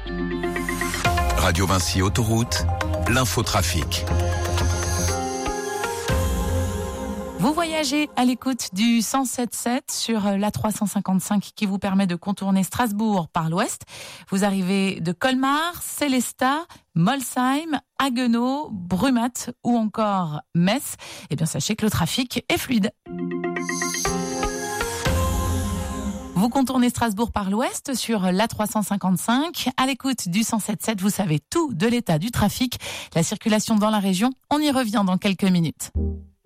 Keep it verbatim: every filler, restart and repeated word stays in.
Radio Vinci Autoroute, l'infotrafic. Vous voyagez à l'écoute du cent sept sept sur l'A trois cent cinquante-cinq qui vous permet de contourner Strasbourg par l'ouest. Vous arrivez de Colmar, Sélestat, Molsheim, Haguenau, Brumath ou encore Metz. Eh bien, sachez que le trafic est fluide. Vous contournez Strasbourg par l'ouest sur l'A trois cent cinquante-cinq. À l'écoute du cent sept sept, vous savez tout de l'état du trafic, la circulation dans la région. On y revient dans quelques minutes.